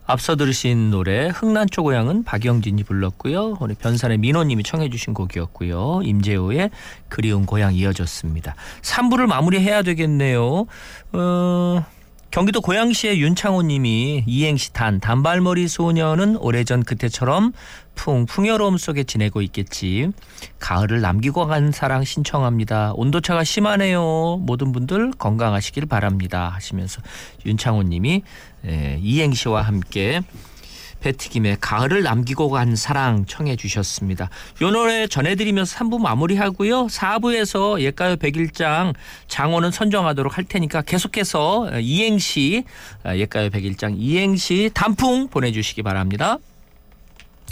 앞서 들으신 노래 흥난초 고향은 박영진이 불렀고요. 오늘 변산의 민호님이 청해 주신 곡이었고요. 임재호의 그리운 고향 이어졌습니다. 3부를 마무리해야 되겠네요. 경기도 고양시의 윤창호님이 이행시 단발머리 소녀는 오래전 그때처럼 풍요로움 속에 지내고 있겠지. 가을을 남기고 간 사랑 신청합니다. 온도차가 심하네요. 모든 분들 건강하시길 바랍니다 하시면서 윤창호님이 이행시와 함께 배튀김의 가을을 남기고 간 사랑 청해 주셨습니다. 이 노래 전해드리면서 3부 마무리하고요. 4부에서 옛가요 101장 장호는 선정하도록 할 테니까 계속해서 이행시 옛가요 101장 이행시 단풍 보내주시기 바랍니다.